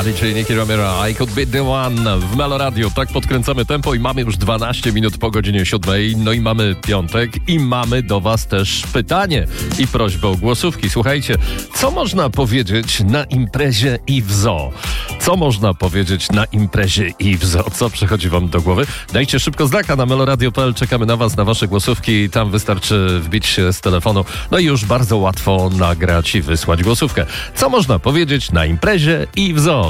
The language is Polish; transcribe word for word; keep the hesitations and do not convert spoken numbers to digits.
D J Nicky Romero, I Could Be The One w Melo Radio. Tak podkręcamy tempo i mamy już dwanaście minut po godzinie siódmej. No i mamy piątek i mamy do was też pytanie i prośbę o głosówki. Słuchajcie, co można powiedzieć na imprezie i w zoo? Co można powiedzieć na imprezie i w zoo? Co przychodzi wam do głowy? Dajcie szybko znaka na meloradio kropka p l. Czekamy na was, na wasze głosówki. Tam wystarczy wbić się z telefonu. No i już bardzo łatwo nagrać i wysłać głosówkę. Co można powiedzieć na imprezie i w zoo?